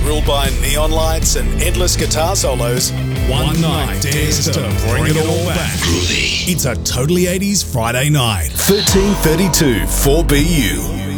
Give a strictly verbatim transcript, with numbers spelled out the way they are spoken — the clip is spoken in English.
ruled by neon lights and endless guitar solos, one night dares to bring it all back. It's a Totally eighties Friday night. thirteen thirty-two four B U.